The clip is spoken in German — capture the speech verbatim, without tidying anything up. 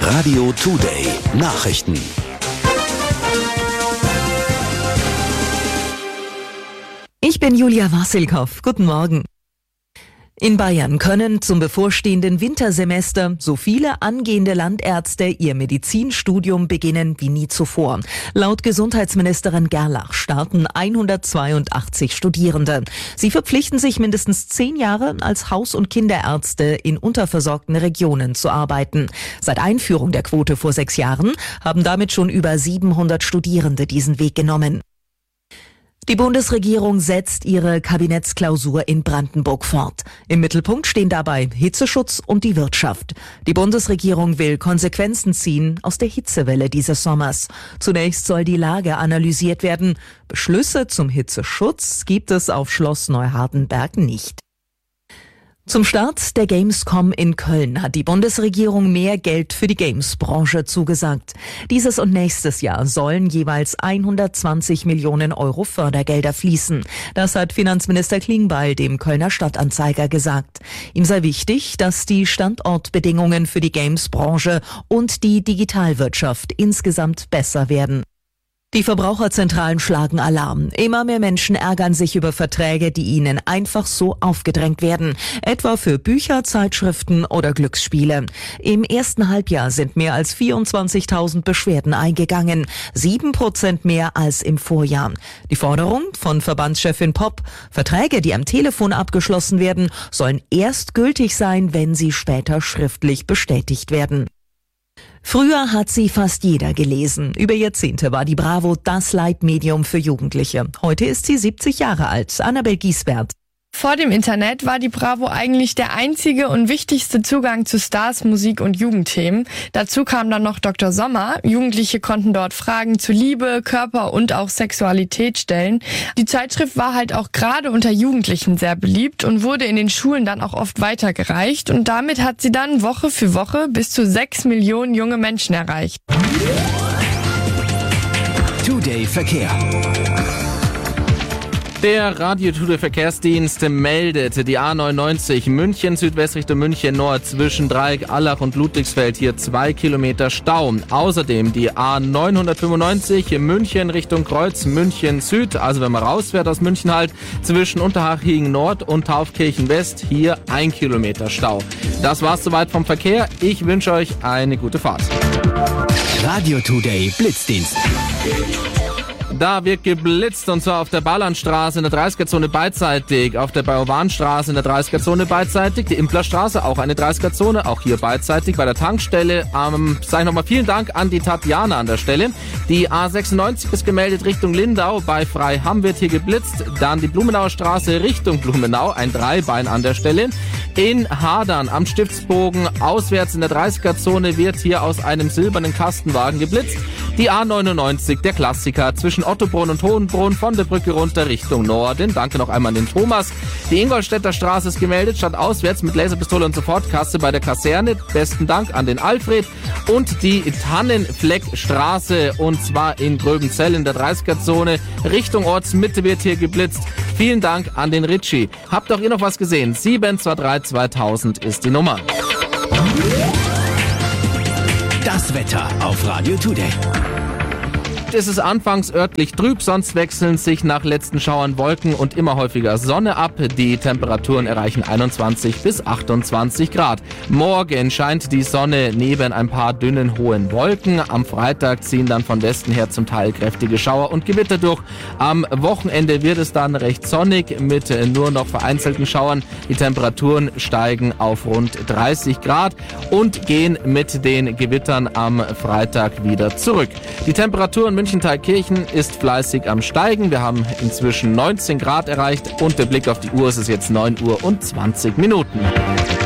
Radio Today Nachrichten. Ich bin Julia Wassilkow. Guten Morgen. In Bayern können zum bevorstehenden Wintersemester so viele angehende Landärzte ihr Medizinstudium beginnen wie nie zuvor. Laut Gesundheitsministerin Gerlach starten hundertzweiundachtzig Studierende. Sie verpflichten sich, mindestens zehn Jahre als Haus- und Kinderärzte in unterversorgten Regionen zu arbeiten. Seit Einführung der Quote vor sechs Jahren haben damit schon über siebenhundert Studierende diesen Weg genommen. Die Bundesregierung setzt ihre Kabinettsklausur in Brandenburg fort. Im Mittelpunkt stehen dabei Hitzeschutz und die Wirtschaft. Die Bundesregierung will Konsequenzen ziehen aus der Hitzewelle dieses Sommers. Zunächst soll die Lage analysiert werden. Beschlüsse zum Hitzeschutz gibt es auf Schloss Neuhardenberg nicht. Zum Start der Gamescom in Köln hat die Bundesregierung mehr Geld für die Games-Branche zugesagt. Dieses und nächstes Jahr sollen jeweils hundertzwanzig Millionen Euro Fördergelder fließen. Das hat Finanzminister Klingbeil dem Kölner Stadtanzeiger gesagt. Ihm sei wichtig, dass die Standortbedingungen für die Games-Branche und die Digitalwirtschaft insgesamt besser werden. Die Verbraucherzentralen schlagen Alarm. Immer mehr Menschen ärgern sich über Verträge, die ihnen einfach so aufgedrängt werden, etwa für Bücher, Zeitschriften oder Glücksspiele. Im ersten Halbjahr sind mehr als vierundzwanzigtausend Beschwerden eingegangen, sieben Prozent mehr als im Vorjahr. Die Forderung von Verbandschefin Popp: Verträge, die am Telefon abgeschlossen werden, sollen erst gültig sein, wenn sie später schriftlich bestätigt werden. Früher hat sie fast jeder gelesen. Über Jahrzehnte war die Bravo das Leitmedium für Jugendliche. Heute ist sie siebzig Jahre alt. Annabel Giesbert. Vor dem Internet war die Bravo eigentlich der einzige und wichtigste Zugang zu Stars, Musik und Jugendthemen. Dazu kam dann noch Doktor Sommer. Jugendliche konnten dort Fragen zu Liebe, Körper und auch Sexualität stellen. Die Zeitschrift war halt auch gerade unter Jugendlichen sehr beliebt und wurde in den Schulen dann auch oft weitergereicht. Und damit hat sie dann Woche für Woche bis zu sechs Millionen junge Menschen erreicht. Today Verkehr. Der Radio Today Verkehrsdienst meldet die A neunundneunzig München Südwest Richtung München Nord zwischen Dreieck Allach und Ludwigsfeld hier zwei Kilometer Stau. Außerdem die A neunhundertfünfundneunzig München Richtung Kreuz München Süd, also wenn man rausfährt aus München halt, zwischen Unterhaching Nord und Taufkirchen West hier ein Kilometer Stau. Das war's soweit vom Verkehr. Ich wünsche euch eine gute Fahrt. Radio Today Blitzdienst. Da wird geblitzt, und zwar auf der Ballandstraße in der dreißiger-Zone beidseitig, auf der Bauernstraße in der dreißiger-Zone beidseitig, die Implerstraße auch eine dreißiger-Zone, auch hier beidseitig bei der Tankstelle. Ähm, sage ich nochmal vielen Dank an die Tatjana an der Stelle. Die A sechsundneunzig ist gemeldet Richtung Lindau, bei Freiham wird hier geblitzt. Dann die Blumenauer Straße Richtung Blumenau, ein Dreibein an der Stelle. In Hadern am Stiftsbogen auswärts in der dreißiger-Zone wird hier aus einem silbernen Kastenwagen geblitzt. Die A neunundneunzig, der Klassiker, zwischen Ottobrunn und Hohenbrunn von der Brücke runter Richtung Norden. Danke noch einmal an den Thomas. Die Ingolstädter Straße ist gemeldet, statt auswärts mit Laserpistole und Sofortkasse bei der Kaserne. Besten Dank an den Alfred. Und die Tannenfleckstraße, und zwar in Gröbenzell in der dreißiger-Zone Richtung Ortsmitte wird hier geblitzt. Vielen Dank an den Ritchie. Habt auch ihr noch was gesehen? sieben zwei drei zweitausend ist die Nummer. Das Wetter auf Radio Today. Es ist anfangs örtlich trüb, sonst wechseln sich nach letzten Schauern Wolken und immer häufiger Sonne ab. Die Temperaturen erreichen einundzwanzig bis achtundzwanzig Grad. Morgen scheint die Sonne neben ein paar dünnen, hohen Wolken. Am Freitag ziehen dann von Westen her zum Teil kräftige Schauer und Gewitter durch. Am Wochenende wird es dann recht sonnig mit nur noch vereinzelten Schauern. Die Temperaturen steigen auf rund dreißig Grad und gehen mit den Gewittern am Freitag wieder zurück. Die Temperaturen München-Thalkirchen ist fleißig am Steigen. Wir haben inzwischen neunzehn Grad erreicht und der Blick auf die Uhr, es ist jetzt neun Uhr und zwanzig Minuten.